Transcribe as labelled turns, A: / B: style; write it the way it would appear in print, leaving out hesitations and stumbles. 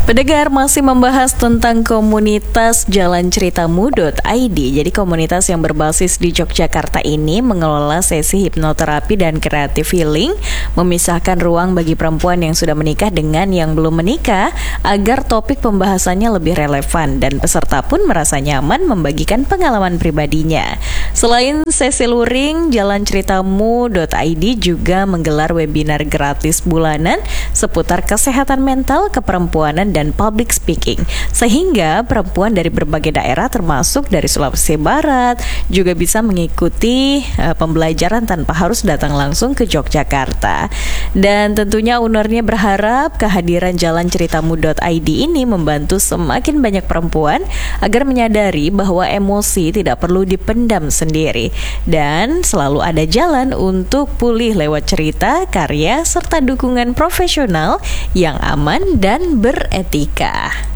A: Pendengar masih membahas tentang komunitas jalanceritamu.id. Jadi komunitas yang berbasis di Yogyakarta ini mengelola sesi hipnoterapi dan creative healing, memisahkan ruang bagi perempuan yang sudah menikah dengan yang belum menikah agar topik pembahasannya lebih relevan dan peserta pun merasa nyaman membagikan pengalaman pribadinya. Selain sesi luring, jalanceritamu.id juga menggelar webinar gratis bulanan seputar kesehatan mental, keperempuanan, dan public speaking, sehingga perempuan dari berbagai daerah termasuk dari Sulawesi Barat juga bisa mengikuti pembelajaran tanpa harus datang langsung ke Yogyakarta. Dan tentunya ownernya berharap kehadiran jalanceritamu.id ini membantu semakin banyak perempuan agar menyadari bahwa emosi tidak perlu dipendam sendiri dan selalu ada jalan untuk pulih lewat cerita, karya, serta dukungan profesional yang aman dan beretika.